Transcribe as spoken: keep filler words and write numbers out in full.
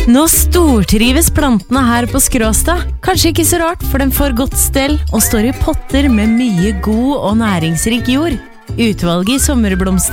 Nå stortrives plantene her på Skråstad. Kanskje ikke så rart, for den får godt stell og står i potter med mye god og næringsrik jord. Utvalget i sommerblomster